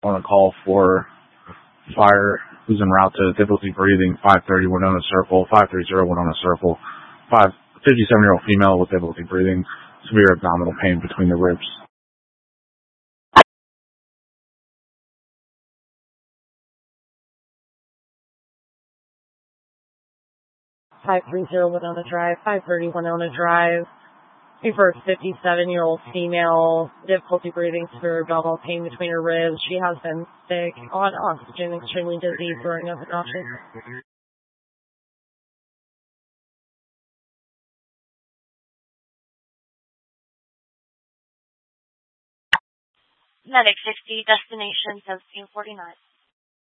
on a call for fire who's en route to difficulty breathing, 530 Winona Circle, 530 Winona Circle, 57-year-old female with difficulty breathing, severe abdominal pain between the ribs. 530 Winona Drive, 530 Winona Drive. For a 57-year-old female, difficulty breathing, severe abdominal pain between her ribs. She has been sick, on oxygen, extremely dizzy, throwing up and nauseous. Medic 60, destination 1749.